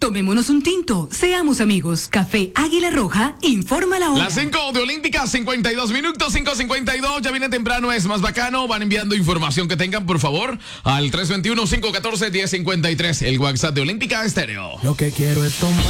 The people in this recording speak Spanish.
Tomémonos un tinto, seamos amigos. Café Águila Roja, informa la hora. Las 5 de Olímpica, 52 minutos, 5:52. Ya viene temprano, es más bacano. Van enviando información que tengan, por favor, al 321-514-1053. El WhatsApp de Olímpica Estéreo. Lo que quiero es tomar.